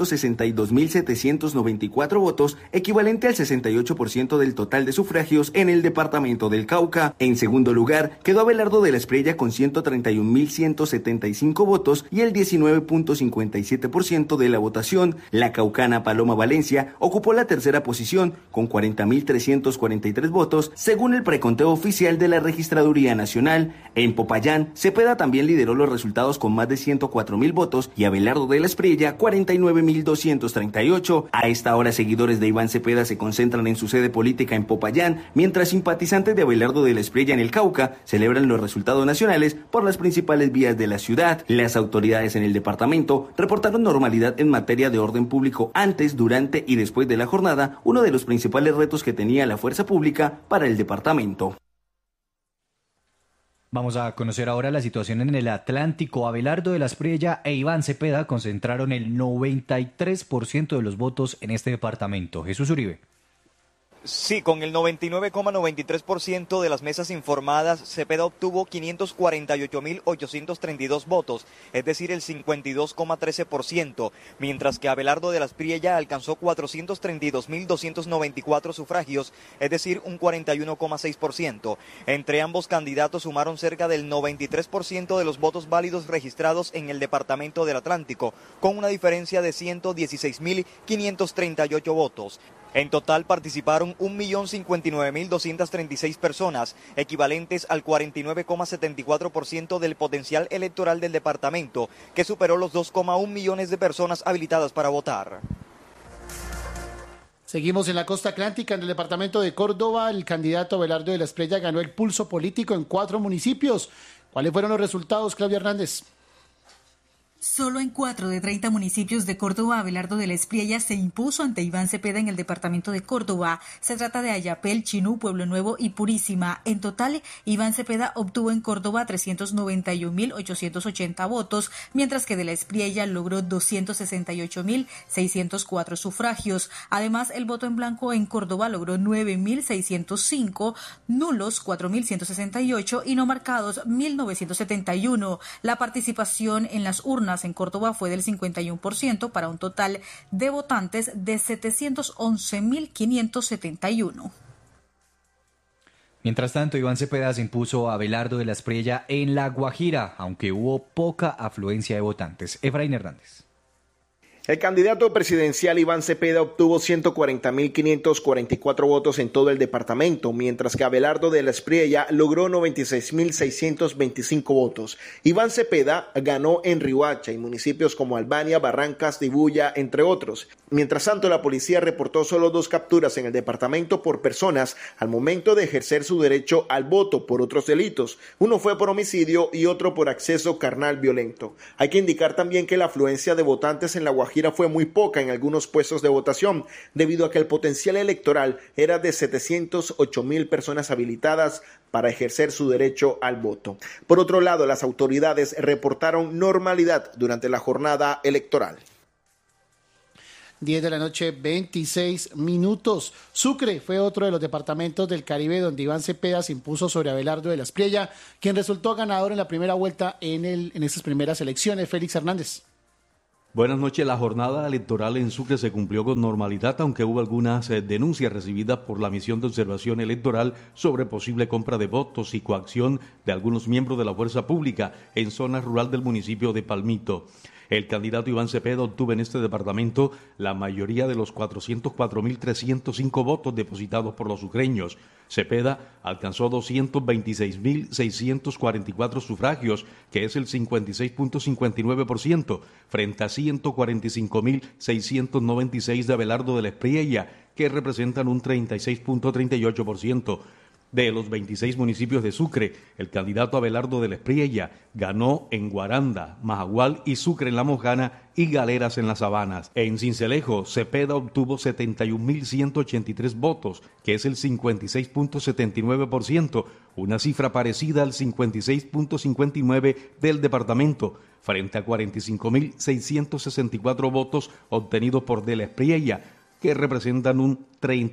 462.794 votos, equivalente al 68% del total de sufragios en el departamento del Cauca. En segundo lugar, quedó Abelardo de la Espriella con 131.175 votos y el 19.57% de la votación. La caucana Paloma Valencia ocupó la tercera posición con 40.343 votos, según el preconteo oficial de la Registraduría Nacional. En Popayán, Cepeda también lideró los resultados con más de 104.000 votos y Abelardo de la Espriella 49.238. A esta hora, seguidores de Iván Cepeda se concentran en su sede política en Popayán, mientras simpatizantes de Abelardo de la Espriella en el Cauca celebran los resultados nacionales por las principales vías de la ciudad. Las autoridades en el departamento reportaron normalidad en materia de orden público antes, durante y después de la jornada, uno de los principales retos que tenía la fuerza pública para el departamento.
Vamos a conocer ahora la situación en el Atlántico. Abelardo de la Espriella e Iván Cepeda concentraron el 93% de los votos en este departamento. Jesús Uribe.
Sí, con el 99,93% de las mesas informadas, Cepeda obtuvo 548.832 votos, es decir, el 52,13%, mientras que Abelardo de la Espriella alcanzó 432.294 sufragios, es decir, un 41,6%. Entre ambos candidatos sumaron cerca del 93% de los votos válidos registrados en el departamento del Atlántico, con una diferencia de 116.538 votos. En total participaron 1.059.236 personas, equivalentes al 49,74% del potencial electoral del departamento, que superó los 2,1 millones de personas habilitadas para votar.
Seguimos en la costa atlántica, en el departamento de Córdoba. El candidato Abelardo de la Espriella ganó el pulso político en 4 municipios. ¿Cuáles fueron los resultados, Claudia Hernández?
Solo en 4 de 30 municipios de Córdoba, Abelardo de la Espriella se impuso ante Iván Cepeda en el departamento de Córdoba. Se trata de Ayapel, Chinú, Pueblo Nuevo y Purísima. En total, Iván Cepeda obtuvo en Córdoba 391.880 votos, mientras que de la Espriella logró 268.604 sufragios. Además, el voto en blanco en Córdoba logró 9.605, nulos 4.168 y no marcados 1.971. La participación en las urnas en Córdoba fue del 51% para un total de votantes de 711.571.
Mientras tanto, Iván Cepeda se impuso a Abelardo de la Espriella en La Guajira, aunque hubo poca afluencia de votantes. Efraín Hernández.
El candidato presidencial Iván Cepeda obtuvo 140.544 votos en todo el departamento, mientras que Abelardo de la Espriella logró 96.625 votos. Iván Cepeda ganó en Riohacha y municipios como Albania, Barrancas, Dibuya, entre otros. Mientras tanto, la policía reportó solo 2 capturas en el departamento por personas al momento de ejercer su derecho al voto por otros delitos. Uno fue por homicidio y otro por acceso carnal violento. Hay que indicar también que la afluencia de votantes en La Guajira fue muy poca en algunos puestos de votación, debido a que el potencial electoral era de 708.000 personas habilitadas para ejercer su derecho al voto. Por otro lado, las autoridades reportaron normalidad durante la jornada electoral.
10 de la noche, 26 minutos. Sucre fue otro de los departamentos del Caribe donde Iván Cepeda se impuso sobre Abelardo de la Espriella, quien resultó ganador en la primera vuelta en estas primeras elecciones. Félix Hernández.
Buenas noches. La jornada electoral en Sucre se cumplió con normalidad, aunque hubo algunas denuncias recibidas por la Misión de Observación Electoral sobre posible compra de votos y coacción de algunos miembros de la fuerza pública en zona rural del municipio de Palmito. El candidato Iván Cepeda obtuvo en este departamento la mayoría de los 404.305 votos depositados por los sucreños. Cepeda alcanzó 226.644 sufragios, que es el 56.59%, frente a 145.696 de Abelardo de la Espriella, que representan un 36.38%. De los 26 municipios de Sucre, el candidato Abelardo de la Espriella ganó en Guaranda, Majagual y Sucre en la Mojana y Galeras en las Sabanas. En Sincelejo, Cepeda obtuvo 71.183 votos, que es el 56.79%, una cifra parecida al 56.59% del departamento, frente a 45.664 votos obtenidos por de la Espriella, que representan un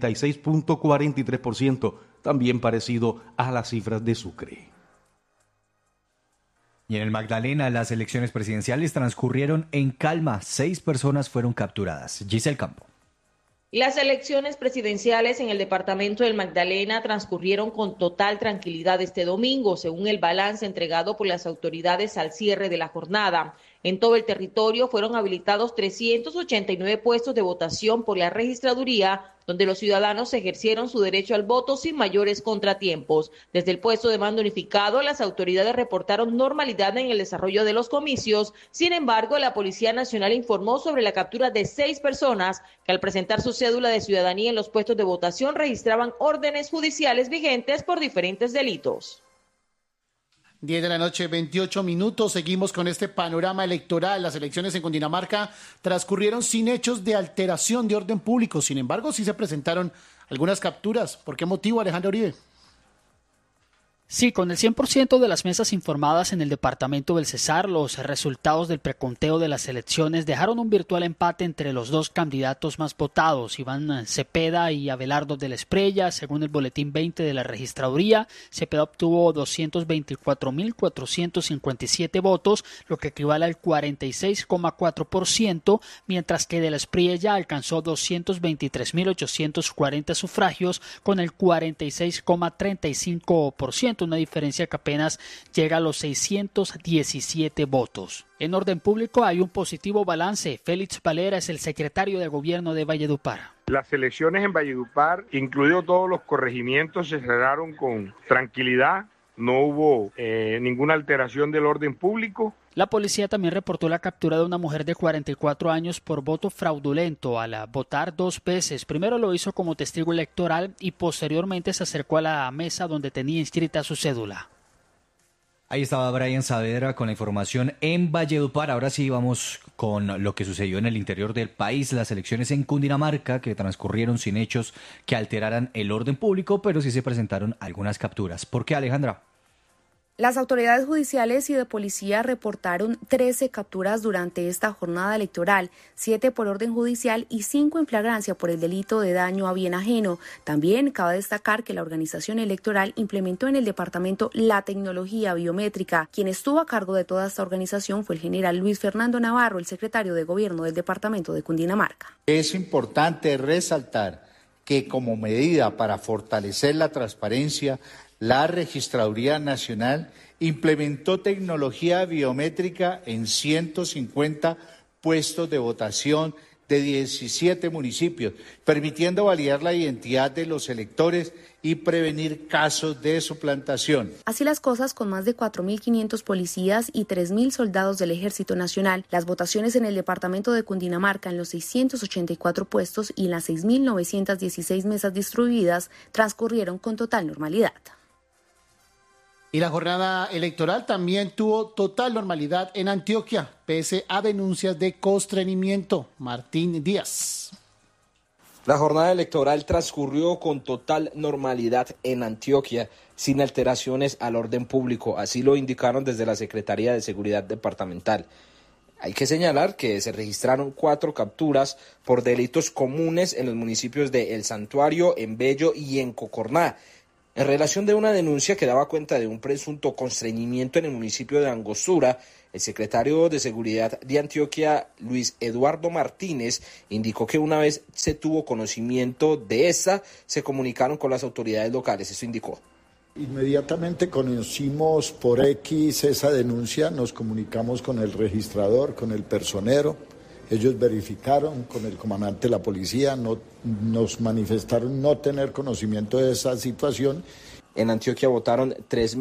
36.43%, también parecido a las cifras de Sucre.
Y en el Magdalena, las elecciones presidenciales transcurrieron en calma. 6 personas fueron capturadas. Giselle Campo.
Las elecciones presidenciales en el departamento del Magdalena transcurrieron con total tranquilidad este domingo, según el balance entregado por las autoridades al cierre de la jornada. En todo el territorio fueron habilitados 389 puestos de votación por la registraduría, donde los ciudadanos ejercieron su derecho al voto sin mayores contratiempos. Desde el puesto de mando unificado, las autoridades reportaron normalidad en el desarrollo de los comicios. Sin embargo, la Policía Nacional informó sobre la captura de 6 personas que al presentar su cédula de ciudadanía en los puestos de votación registraban órdenes judiciales vigentes por diferentes delitos.
10 de la noche, 28 minutos. Seguimos con este panorama electoral. Las elecciones en Cundinamarca transcurrieron sin hechos de alteración de orden público. Sin embargo, sí se presentaron algunas capturas. ¿Por qué motivo, Alejandro Uribe?
Sí, con el 100% de las mesas informadas en el departamento del Cesar, los resultados del preconteo de las elecciones dejaron un virtual empate entre los 2 candidatos más votados, Iván Cepeda y Abelardo de la Espriella. Según el boletín 20 de la registraduría, Cepeda obtuvo 224.457 votos, lo que equivale al 46,4%, mientras que de la Espriella alcanzó 223.840 sufragios con el 46,35%. Una diferencia que apenas llega a los 617 votos. En orden público hay un positivo balance. Félix Valera es el secretario de Gobierno de Valledupar.
Las elecciones en Valledupar, incluidos todos los corregimientos, se cerraron con tranquilidad. No hubo ninguna alteración del orden público.
La policía también reportó la captura de una mujer de 44 años por voto fraudulento al votar 2 veces. Primero lo hizo como testigo electoral y posteriormente se acercó a la mesa donde tenía inscrita su cédula.
Ahí estaba Brian Saavedra con la información en Valledupar. Ahora sí vamos con lo que sucedió en el interior del país. Las elecciones en Cundinamarca, que transcurrieron sin hechos que alteraran el orden público, pero sí se presentaron algunas capturas. ¿Por qué, Alejandra?
Las autoridades judiciales y de policía reportaron 13 capturas durante esta jornada electoral, 7 por orden judicial y 5 en flagrancia por el delito de daño a bien ajeno. También cabe destacar que la organización electoral implementó en el departamento la tecnología biométrica. Quien estuvo a cargo de toda esta organización fue el general Luis Fernando Navarro, el secretario de Gobierno del departamento de Cundinamarca.
Es importante resaltar que como medida para fortalecer la transparencia, la Registraduría Nacional implementó tecnología biométrica en 150 puestos de votación de 17 municipios, permitiendo validar la identidad de los electores y prevenir casos de suplantación.
Así las cosas, con más de 4.500 policías y 3.000 soldados del Ejército Nacional, las votaciones en el departamento de Cundinamarca en los 684 puestos y en las 6.916 mesas distribuidas transcurrieron con total normalidad.
Y la jornada electoral también tuvo total normalidad en Antioquia, pese a denuncias de constreñimiento. Martín Díaz.
La jornada electoral transcurrió con total normalidad en Antioquia, sin alteraciones al orden público, así lo indicaron desde la Secretaría de Seguridad Departamental. Hay que señalar que se registraron 4 capturas por delitos comunes en los municipios de El Santuario, en Bello y en Cocorná, en relación de una denuncia que daba cuenta de un presunto constreñimiento en el municipio de Angostura. El secretario de Seguridad de Antioquia, Luis Eduardo Martínez, indicó que una vez se tuvo conocimiento de esta, se comunicaron con las autoridades locales. Esto indicó.
Inmediatamente conocimos por X esa denuncia, nos comunicamos con el registrador, con el personero. Ellos verificaron con el comandante de la policía, nos manifestaron no tener conocimiento de esa situación.
En Antioquia votaron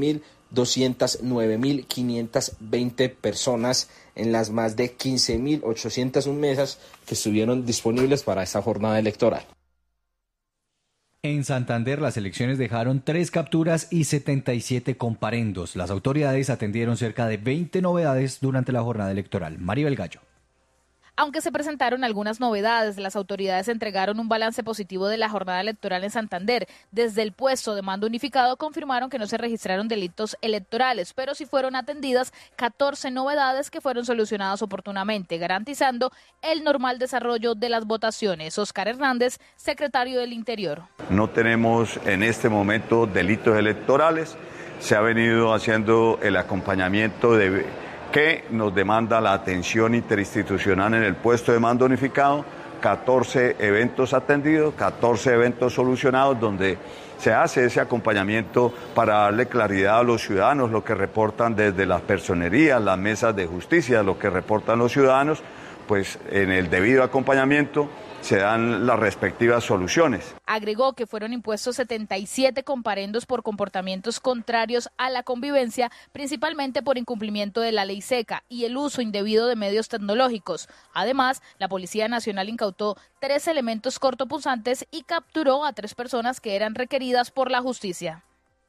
3.209.520 personas en las más de 15.801 mesas que estuvieron disponibles para esta jornada electoral.
En Santander, las elecciones dejaron 3 capturas y 77 comparendos. Las autoridades atendieron cerca de 20 novedades durante la jornada electoral. Maribel Gallo.
Aunque se presentaron algunas novedades, las autoridades entregaron un balance positivo de la jornada electoral en Santander. Desde el puesto de mando unificado confirmaron que no se registraron delitos electorales, pero sí fueron atendidas 14 novedades que fueron solucionadas oportunamente, garantizando el normal desarrollo de las votaciones. Oscar Hernández, secretario del Interior.
No tenemos en este momento delitos electorales. Se ha venido haciendo el acompañamiento que nos demanda la atención interinstitucional en el puesto de mando unificado, 14 eventos atendidos, 14 eventos solucionados, donde se hace ese acompañamiento para darle claridad a los ciudadanos, lo que reportan desde las personerías, las mesas de justicia, lo que reportan los ciudadanos, pues en el debido acompañamiento se dan las respectivas soluciones.
Agregó que fueron impuestos 77 comparendos por comportamientos contrarios a la convivencia, principalmente por incumplimiento de la ley seca y el uso indebido de medios tecnológicos. Además, la Policía Nacional incautó 3 elementos cortopunzantes y capturó a 3 personas que eran requeridas por la justicia.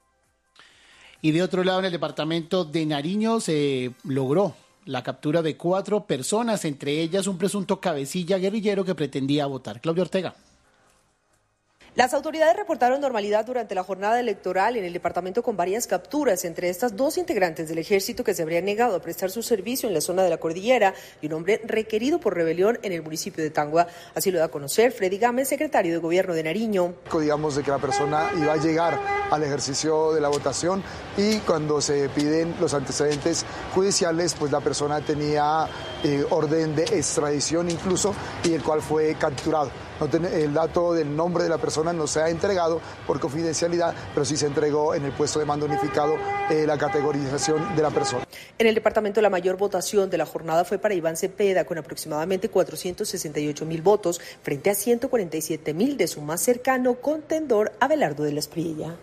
Y de otro lado, en el departamento de Nariño se logró la captura de 4 personas, entre ellas un presunto cabecilla guerrillero que pretendía votar. Claudia Ortega.
Las autoridades reportaron normalidad durante la jornada electoral en el departamento con varias capturas, entre estas 2 integrantes del ejército que se habrían negado a prestar su servicio en la zona de la cordillera y un hombre requerido por rebelión en el municipio de Tangua. Así lo da a conocer Freddy Gámez, secretario de Gobierno de Nariño.
Digamos de que la persona iba a llegar al ejercicio de la votación y cuando se piden los antecedentes judiciales, pues la persona tenía orden de extradición incluso y el cual fue capturado. El dato del nombre de la persona no se ha entregado por confidencialidad, pero sí se entregó en el puesto de mando unificado la categorización de la persona.
En el departamento la mayor votación de la jornada fue para Iván Cepeda, con aproximadamente 468.000 votos, frente a 147.000 de su más cercano contendor, Abelardo de la Espriella.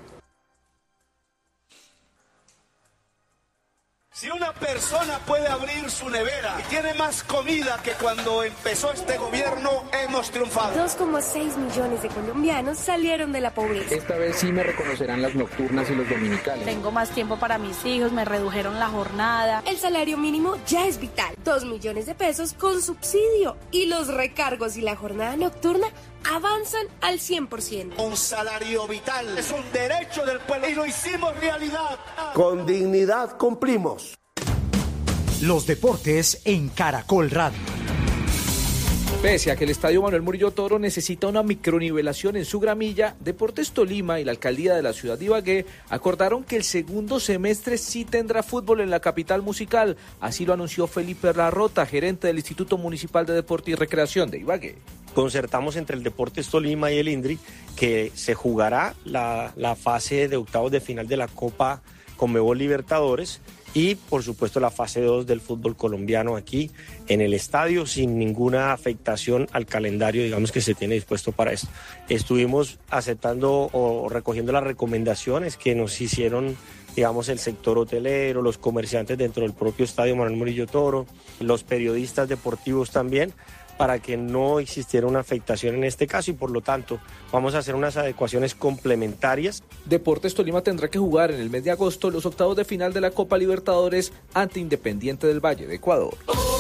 Si una persona puede abrir su nevera y tiene más comida que cuando empezó este gobierno, hemos triunfado.
2,6 millones de colombianos salieron de la pobreza.
Esta vez sí me reconocerán las nocturnas y los dominicales.
Tengo más tiempo para mis hijos, me redujeron la jornada.
El salario mínimo ya es vital. 2 millones de pesos con subsidio. Y los recargos y la jornada nocturna avanzan al 100%.
Un salario vital es un derecho del pueblo y lo hicimos realidad.
Con dignidad cumplimos.
Los deportes en Caracol Radio.
Pese a que el Estadio Manuel Murillo Toro necesita una micronivelación en su gramilla, Deportes Tolima y la Alcaldía de la ciudad de Ibagué acordaron que el segundo semestre sí tendrá fútbol en la capital musical. Así lo anunció Felipe Larrota, gerente del Instituto Municipal de Deporte y Recreación de Ibagué.
Concertamos entre el Deportes Tolima y el INDRI que se jugará la fase de octavos de final de la Copa Conmebol Libertadores y por supuesto la fase 2 del fútbol colombiano aquí en el estadio sin ninguna afectación al calendario, digamos, que se tiene dispuesto para esto. Estuvimos aceptando o recogiendo las recomendaciones que nos hicieron, digamos, el sector hotelero, los comerciantes dentro del propio estadio Manuel Murillo Toro, los periodistas deportivos también, para que no existiera una afectación en este caso y por lo tanto vamos a hacer unas adecuaciones complementarias.
Deportes Tolima tendrá que jugar en el mes de agosto los octavos de final de la Copa Libertadores ante Independiente del Valle de Ecuador.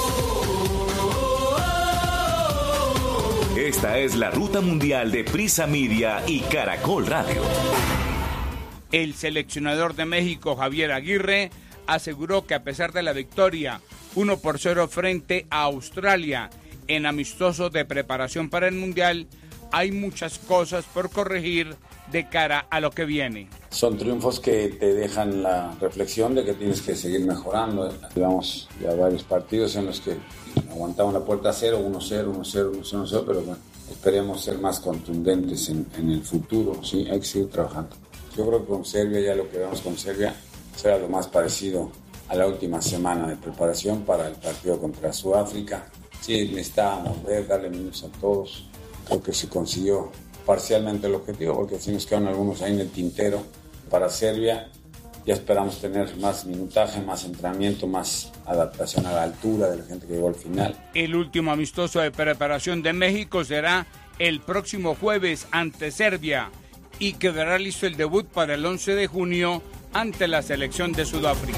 Esta es la ruta mundial de Prisa Media y Caracol Radio.
El seleccionador de México, Javier Aguirre, aseguró que a pesar de la victoria 1-0 frente a Australia en amistoso de preparación para el Mundial, hay muchas cosas por corregir de cara a lo que viene.
Son triunfos que te dejan la reflexión de que tienes que seguir mejorando. Llevamos ya varios partidos en los que aguantamos la puerta a 0, 1-0, 1-0, 1-0, pero bueno, esperemos ser más contundentes en el futuro, sí, hay que seguir trabajando. Yo creo que con Serbia, ya lo que vemos con Serbia, será lo más parecido a la última semana de preparación para el partido contra Sudáfrica. Sí, necesitábamos darle minutos a todos. Creo que se consiguió parcialmente el objetivo, porque sí nos quedan algunos ahí en el tintero para Serbia. Ya esperamos tener más minutaje, más entrenamiento, más adaptación a la altura de la gente que llegó al final.
El último amistoso de preparación de México será el próximo jueves ante Serbia y quedará listo el debut para el 11 de junio ante la selección de Sudáfrica.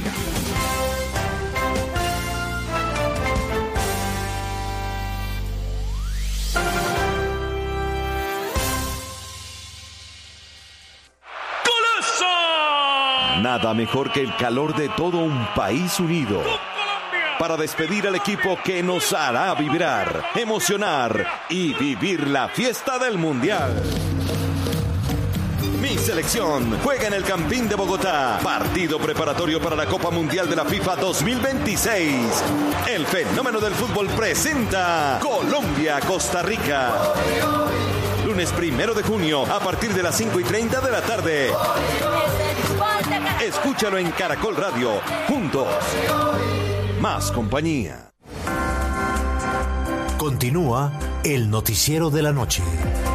Nada mejor que el calor de todo un país unido para despedir al equipo que nos hará vibrar, emocionar y vivir la fiesta del Mundial. Mi selección juega en el Campín de Bogotá, partido preparatorio para la Copa Mundial de la FIFA 2026. El fenómeno del fútbol presenta Colombia-Costa Rica. Lunes 1 de junio a partir de las 5:30 de la tarde. Escúchalo en Caracol Radio. Juntos, más compañía.
Continúa el noticiero de la noche.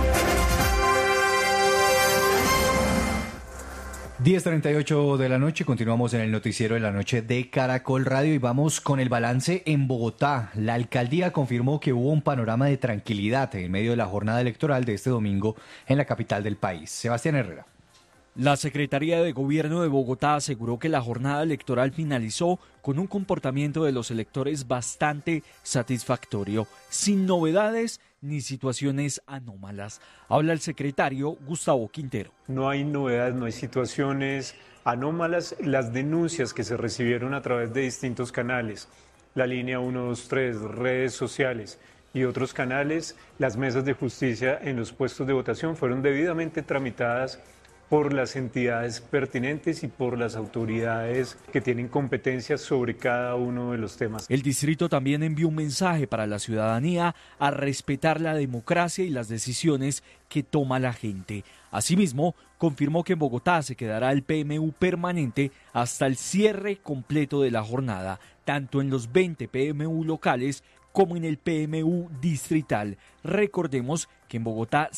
10:38 de la noche, continuamos en el noticiero de la noche de Caracol Radio y vamos con el balance en Bogotá. La alcaldía confirmó que hubo un panorama de tranquilidad en medio de la jornada electoral de este domingo en la capital del país. Sebastián Herrera.
La Secretaría de Gobierno de Bogotá aseguró que la jornada electoral finalizó con un comportamiento de los electores bastante satisfactorio, sin novedades ni situaciones anómalas. Habla el secretario Gustavo Quintero.
No hay novedades, no hay situaciones anómalas. Las denuncias que se recibieron a través de distintos canales, la línea 123, redes sociales y otros canales, las mesas de justicia en los puestos de votación fueron debidamente tramitadas por las entidades pertinentes y por las autoridades que tienen competencias sobre cada uno de los temas.
El distrito también envió un mensaje para la ciudadanía a respetar la democracia y las decisiones que toma la gente. Asimismo, confirmó que en Bogotá se quedará el PMU permanente hasta el cierre completo de la jornada, tanto en los 20 PMU locales como en el PMU distrital. Recordemos que en Bogotá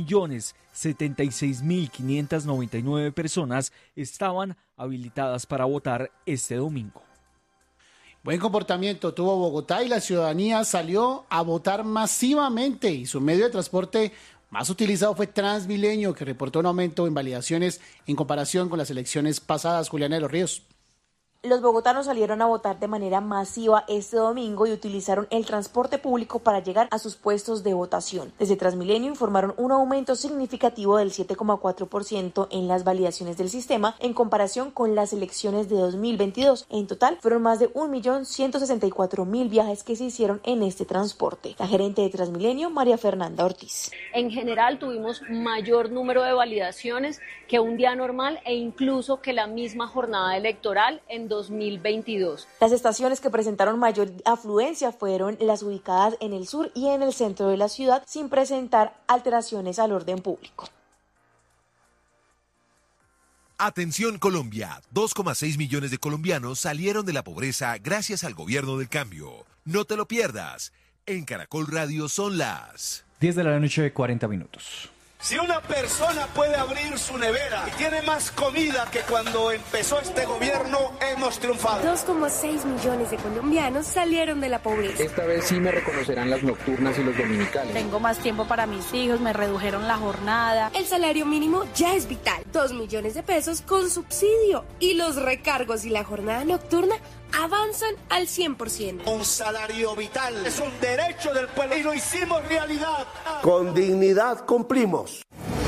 6.076.599 personas estaban habilitadas para votar este domingo.
Buen comportamiento tuvo Bogotá y la ciudadanía salió a votar masivamente y su medio de transporte más utilizado fue Transmilenio, que reportó un aumento en validaciones en comparación con las elecciones pasadas. Juliana de los Ríos.
Los bogotanos salieron a votar de manera masiva este domingo y utilizaron el transporte público para llegar a sus puestos de votación. Desde Transmilenio informaron un aumento significativo del 7,4% en las validaciones del sistema en comparación con las elecciones de 2022. En total, fueron más de 1.164.000 viajes que se hicieron en este transporte. La gerente de Transmilenio, María Fernanda Ortiz.
En general, tuvimos mayor número de validaciones que un día normal e incluso que la misma jornada electoral en 2022.
Las estaciones que presentaron mayor afluencia fueron las ubicadas en el sur y en el centro de la ciudad, sin presentar alteraciones al orden público.
Atención Colombia, 2,6 millones de colombianos salieron de la pobreza gracias al gobierno del cambio. No te lo pierdas. En Caracol Radio son las
10 de la noche, 40 minutos.
Si una persona puede abrir su nevera y tiene más comida que cuando empezó este gobierno, hemos triunfado.
2,6 millones de colombianos salieron de la pobreza.
Esta vez sí me reconocerán las nocturnas y los dominicales.
Tengo más tiempo para mis hijos, me redujeron la jornada.
El salario mínimo ya es vital. 2 millones de pesos con subsidio. Y los recargos y la jornada nocturna avanzan al 100%.
Un salario vital es un derecho del pueblo y lo hicimos realidad.
Con dignidad cumplimos.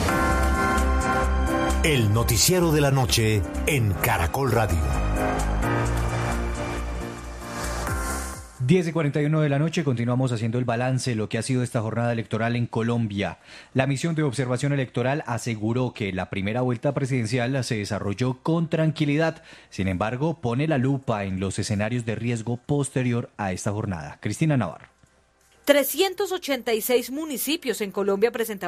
El noticiero de la noche en Caracol Radio.
10:41 de la noche, continuamos haciendo el balance de lo que ha sido esta jornada electoral en Colombia. La misión de observación electoral aseguró que la primera vuelta presidencial se desarrolló con tranquilidad. Sin embargo, pone la lupa en los escenarios de riesgo posterior a esta jornada. Cristina Navarro.
386 municipios en Colombia presentaban